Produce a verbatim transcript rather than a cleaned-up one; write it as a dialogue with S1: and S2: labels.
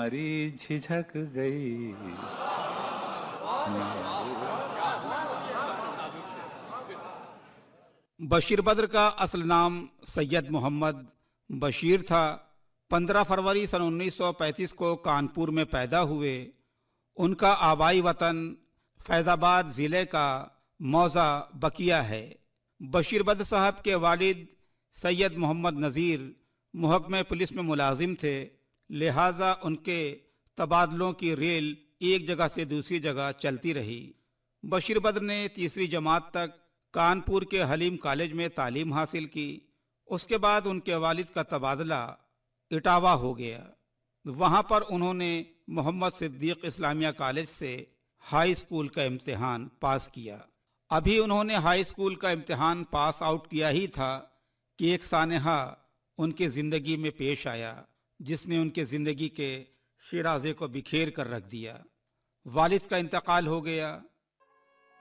S1: तुम्हारी झिझक गई।
S2: बशीर बद्र का असल नाम सैयद मोहम्मद बशीर था। पंद्रह फरवरी सन उन्नीस सौ पैंतीस को कानपुर में पैदा हुए। उनका आबाई वतन फैज़ाबाद ज़िले का मौज़ा बकिया है। बशीर बद्र साहब के वालिद सैयद मोहम्मद नज़ीर महकमे पुलिस में मुलाजिम थे, लिहाजा उनके तबादलों की रेल एक जगह से दूसरी जगह चलती रही। बशीर बद्र ने तीसरी जमात तक कानपुर के हलीम कॉलेज में तालीम हासिल की। उसके बाद उनके वालिद का तबादला इटावा हो गया। वहाँ पर उन्होंने मोहम्मद सिद्दीक इस्लामिया कॉलेज से हाई स्कूल का इम्तिहान पास किया। अभी उन्होंने हाई स्कूल का इम्तिहान पास आउट किया ही था कि एक सानहा उनकी ज़िंदगी में पेश आया, जिसने उनके ज़िंदगी के शिराजे को बिखेर कर रख दिया। वालिद का इंतकाल हो गया।